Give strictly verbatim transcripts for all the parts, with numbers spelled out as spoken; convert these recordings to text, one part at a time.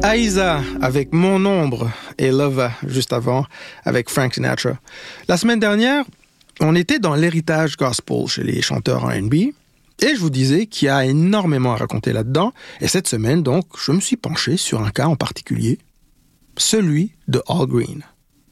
Aïssa avec Mon Ombre et Lover juste avant avec Frank Sinatra. La semaine dernière, on était dans l'héritage gospel chez les chanteurs R and B et je vous disais qu'il y a énormément à raconter là-dedans. Et cette semaine, donc, je me suis penché sur un cas en particulier, celui de Al Green.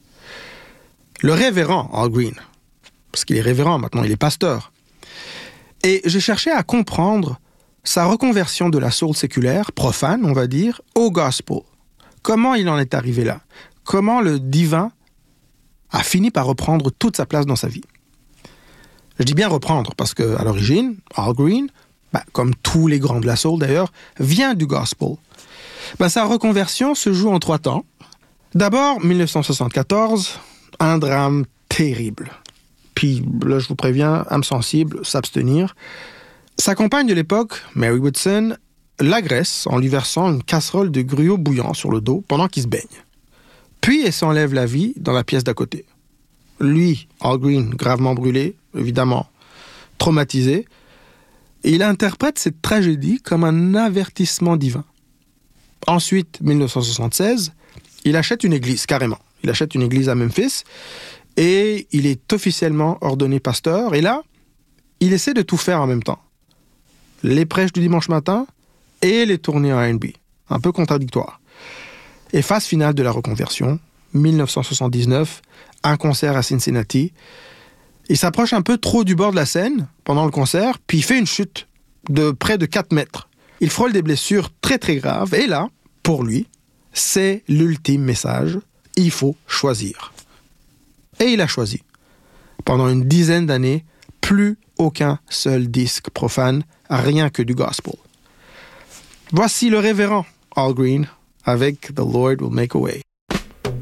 Le révérend Al Green, parce qu'il est révérend maintenant, il est pasteur. Et j'ai cherché à comprendre sa reconversion de la soul séculaire, profane, on va dire, au gospel. Comment il en est arrivé là? Comment le divin a fini par reprendre toute sa place dans sa vie? Je dis bien reprendre, parce qu'à l'origine, Al Green, bah, comme tous les grands de la soul d'ailleurs, vient du gospel. Bah, sa reconversion se joue en trois temps. D'abord, dix-neuf cent soixante-quatorze, un drame terrible. Puis là, je vous préviens, âme sensible, s'abstenir. Sa compagne de l'époque, Mary Woodson, l'agresse en lui versant une casserole de gruau bouillant sur le dos pendant qu'il se baigne. Puis elle s'enlève la vie dans la pièce d'à côté. Lui, Al Green, gravement brûlé, évidemment traumatisé, et il interprète cette tragédie comme un avertissement divin. Ensuite, dix-neuf cent soixante-seize, il achète une église, carrément. Il achète une église à Memphis, et il est officiellement ordonné pasteur. Et là, il essaie de tout faire en même temps. Les prêches du dimanche matin et les tournées en R and B. Un peu contradictoire. Et phase finale de la reconversion, dix-neuf cent soixante-dix-neuf, un concert à Cincinnati. Il s'approche un peu trop du bord de la scène pendant le concert, puis il fait une chute de près de quatre mètres. Il frôle des blessures très très graves. Et là, pour lui, c'est l'ultime message. Il faut choisir. Et il a choisi. Pendant une dizaine d'années, plus aucun seul disque profane, rien que du gospel. Voici le révérend Al Green avec The Lord Will Make a Way.